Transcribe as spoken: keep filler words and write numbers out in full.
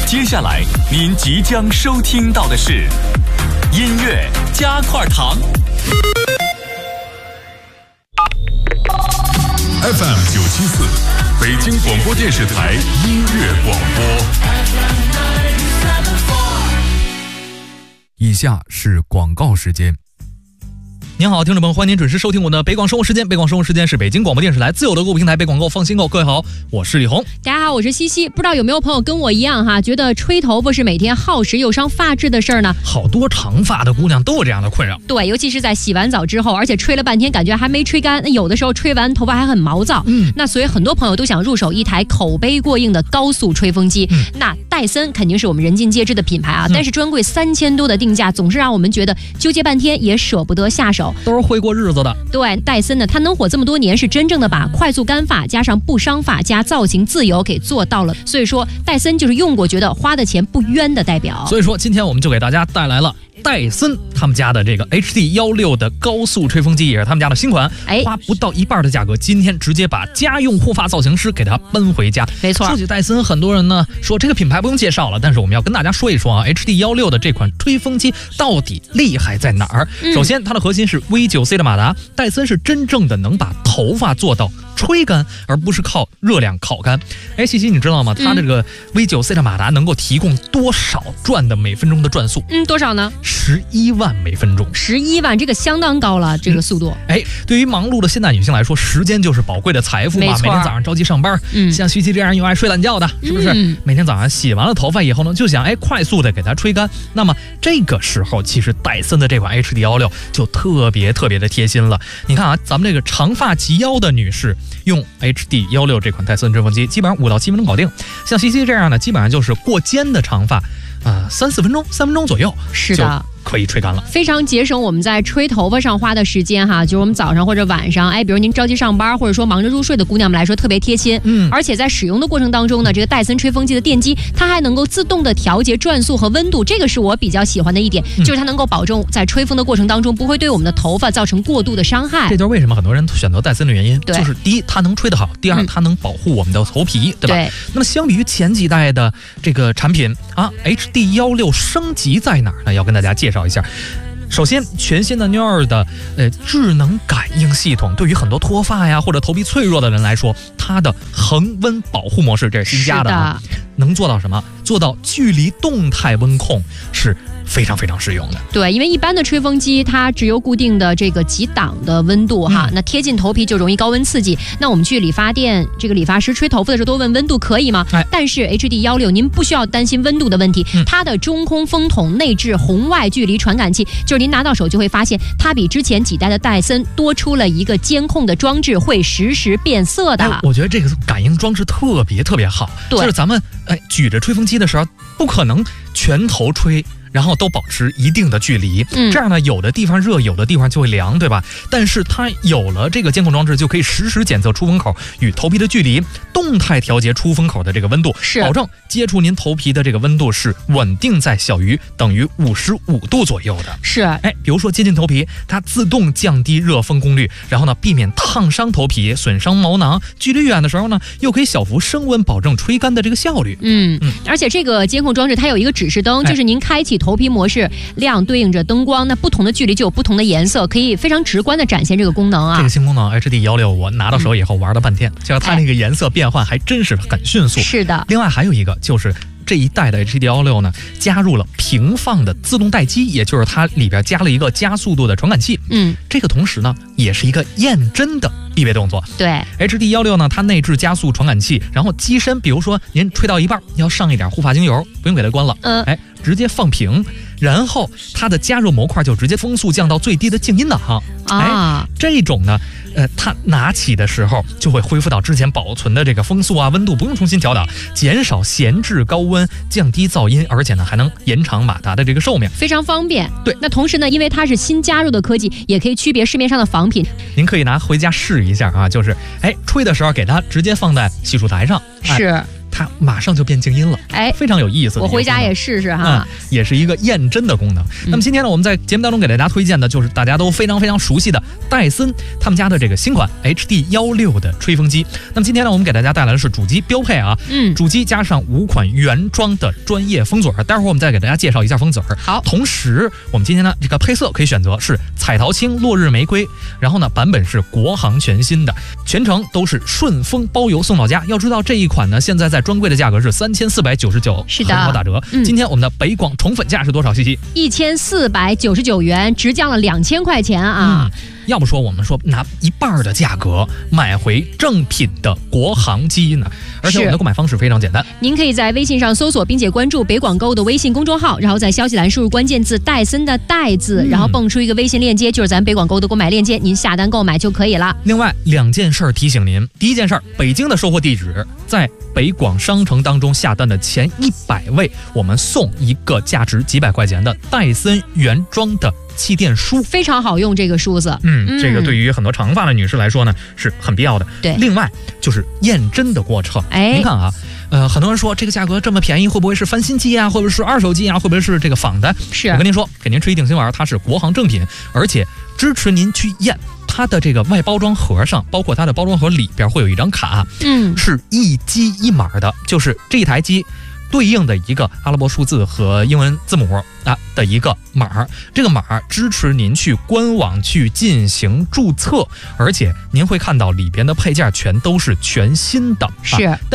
接下来您即将收听到的是音乐加块糖。 F M 九七四，北京广播电视台音乐广播。 以下是广告时间。 您好，听众朋友，欢迎您准时收听我的北广生活时间。北广生活时间是北京广播电视台自有的购物平台北广购，放心购。各位好，我是李红。 大家好，我是西西。不知道有没有朋友跟我一样哈，觉得吹头发是每天耗时又伤发质的事儿呢？ 好多长发的姑娘都有这样的困扰。 对，尤其是在洗完澡之后，而且吹了半天，感觉还没吹干，那有的时候吹完头发还很毛躁。嗯，那所以很多朋友都想入手一台口碑过硬的高速吹风机。嗯，那戴森肯定是我们人尽皆知的品牌啊，嗯、但是专柜三千多的定价，总是让我们觉得纠结半天也舍不得下手。 都是会过日子。 对，戴森呢，它能火这么多年，是真正的把快速干发加上不伤发加造型自由给做到了。所以说，戴森就是用过觉得花的钱不冤的代表。 所以说，今天我们就给大家带来了戴森他们家的这个 H D 十六 的高速吹风机，也是他们家的新款。哎，花不到一半的价格，今天直接把家用护发造型师给它搬回家。 没错。 说起戴森，很多人呢说这个品牌不用介绍了，但是我们要跟大家说一说啊 ，H D 十六 的这款吹风机到底厉害在哪儿？嗯、首先，它的核心是 V 九 C 的马达，戴森是真正的能把头发做到吹干，而不是靠热量烤干。哎，西西，你知道吗？它这个 V 九 C 的马达能够提供多少转的每分钟的转速？ 嗯，多少呢？ 十一万每分钟。 十一万，这个相当高了，这个速度。 嗯、哎，对于忙碌的现代女性来说，时间就是宝贵的财富嘛。每天早上着急上班，嗯，像西西这样又爱睡懒觉的，是不是？嗯、每天早上洗完了头发以后呢，就想哎快速的给它吹干。那么这个时候，其实戴森的这款 H D 十六 就特别特别的贴心了。你看啊，咱们这个长发及腰的女士用 H D 十六 这款戴森吹风机，基本上五到七分钟搞定。像西西这样的，基本上就是过肩的长发，呃，三四分钟、三分钟左右， 是的， 可以吹干了， 非常节省我们在吹头发上花的时间哈。就是我们早上或者晚上，哎，比如您着急上班，或者说忙着入睡的姑娘们来说，特别贴心。嗯，而且在使用的过程当中呢，这个戴森吹风机的电机，它还能够自动的调节转速和温度，这个是我比较喜欢的一点，嗯、就是它能够保证在吹风的过程当中不会对我们的头发造成过度的伤害。 这就是为什么很多人选择戴森的原因，就是第一，它能吹得好；第二，嗯、它能保护我们的头皮，对吧？对。那么相比于前几代的这个产品啊 ，H D 十六 升级在哪儿呢？要跟大家介绍一下。首先，全新的 N E R 的呃智能感应系统，对于很多脱发呀或者头皮脆弱的人来说，它的恒温保护模式，这是新加的啊，能做到什么？做到距离动态温控是非常非常实用的。 对，因为一般的吹风机它只有固定的这个几档的温度哈，嗯、那贴近头皮就容易高温刺激。那我们去理发店，这个理发师吹头发的时候都问温度可以吗？哎、但是 H D 十六 您不需要担心温度的问题，嗯、它的中空风筒内置红外距离传感器，就是您拿到手就会发现它比之前几代的戴森多出了一个监控的装置，会实时变色的。 哎、我觉得这个感应装置特别特别好，对，就是咱们哎举着吹风机的时候，不可能全头吹。然后都保持一定的距离，嗯、这样呢，有的地方热，有的地方就会凉，对吧？但是它有了这个监控装置，就可以实时检测出风口与头皮的距离，动态调节出风口的这个温度，是保证接触您头皮的这个温度是稳定在小于等于五十五度左右的。 是， 哎，比如说接近头皮，它自动降低热风功率，然后呢，避免烫伤头皮、损伤毛囊。距离远的时候呢，又可以小幅升温，保证吹干的这个效率。 嗯嗯，而且这个监控装置它有一个指示灯，就是您开启头皮模式，亮对应着灯光，那不同的距离就有不同的颜色，可以非常直观的展现这个功能啊。 这个新功能 H D 十六 我拿到手以后玩了半天，就是它那个颜色变换还真是很迅速。 是的。 另外还有一个就是这一代的 H D 十六 呢，加入了平放的自动待机，也就是它里边加了一个加速度的传感器。嗯，这个同时呢，也是一个验针的必备动作。 对 ，H D 十六 呢，它内置加速传感器，然后机身，比如说您吹到一半要上一点护发精油，不用给它关了，嗯，哎，直接放平，然后它的加热模块就直接风速降到最低的静音档哈。啊，哎，这种呢。呃，它拿起的时候就会恢复到之前保存的这个风速啊、温度，不用重新调导，减少闲置高温，降低噪音，而且呢还能延长马达的这个寿命， 非常方便。 对， 那同时呢，因为它是新加入的科技，也可以区别市面上的仿品。 您可以拿回家试一下啊，就是哎吹的时候给它直接放在洗漱台上， 是。 哎它马上就变静音了， 哎， 非常有意思。 我回家也试试哈、 嗯，也是一个验真的功能。嗯、那么今天呢，我们在节目当中给大家推荐的就是大家都非常非常熟悉的戴森他们家的这个新款 H D 一六的吹风机。那么今天呢，我们给大家带来的是主机标配啊，嗯，主机加上五款原装的专业封嘴，待会儿我们再给大家介绍一下封嘴。 好， 同时我们今天呢这个配色可以选择是彩桃青、落日玫瑰，然后呢版本是国行全新的，全程都是顺丰包邮送到家。要知道这一款呢，现在在专柜的价格是三千四百九十九， 是的， 很好打折。嗯、今天我们的北广宠粉价是多少？西西， 一千四百九十九元，直降了两千块钱啊！ 嗯，要不说我们说拿一半的价格买回正品的国行机呢，而且我们的购买方式非常简单， 您可以在微信上搜索并且关注北广购的微信公众号，然后在消息栏输入关键字戴森的戴字，然后蹦出一个微信链接，就是咱北广购的购买链接，您下单购买就可以了。 另外两件事提醒您，第一件事，北京的售货地址在北广商城当中下单的前一百位，我们送一个价值几百块钱的戴森原装的气垫梳， 非常好用这个梳子。 嗯，嗯这个对于很多长发的女士来说呢是很必要的。 对， 另外就是验真的过程。 哎， 您看啊，呃，很多人说这个价格这么便宜，会不会是翻新机啊？会不会是二手机啊？会不会是这个仿的？ 是， 我跟您说，给您吹定心丸，它是国行正品，而且支持您去验。它的这个外包装盒上，包括它的包装盒里边会有一张卡， 嗯， 是一机一码的，就是这台机对应的一个阿拉伯数字和英文字母啊的一个码，这个码支持您去官网去进行注册，而且您会看到里边的配件全都是全新的， 是。 啊